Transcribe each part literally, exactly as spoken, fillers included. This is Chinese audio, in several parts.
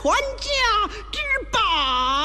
传家之宝。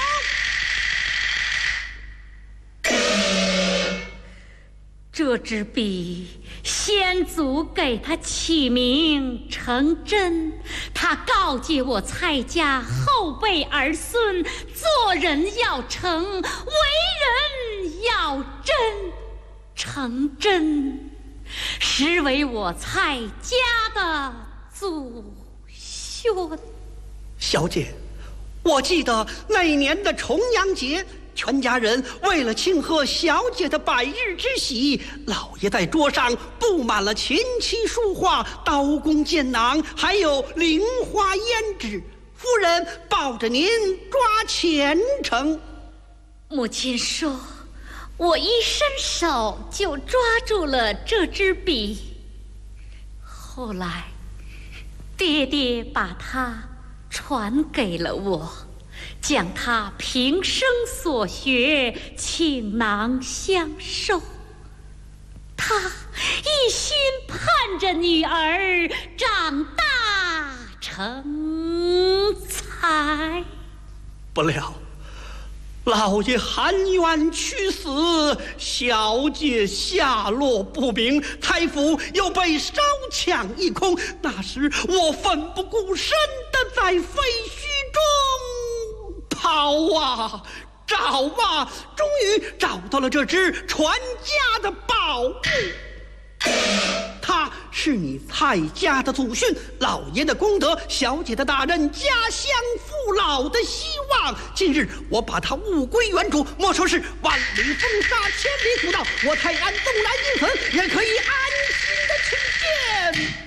这支笔，先祖给他起名成真。他告诫我蔡家后辈儿孙，做人要诚，为人要真。成真，实为我蔡家的祖训。 小姐，我记得那一年的重阳节，全家人为了庆贺小姐的百日之喜，老爷在桌上布满了琴棋书画、刀工剑囊，还有菱花胭脂。夫人抱着您抓前程。 母亲说，我一伸手就抓住了这支笔。后来，爹爹把它传给了我，将他平生所学倾囊相授。他一心盼着女儿长大成才， 不料老爷含冤屈死，小姐下落不明，太府又被烧抢一空。那时我奋不顾身的在废墟中跑啊找啊，终于找到了这只传家的宝物。它是你蔡家的祖训，老爷的功德，小姐的大任，家乡父老的希望。今日我把它物归原主，莫说是万里风沙，千里古道，我蔡安东来进坟，也可以安心的去见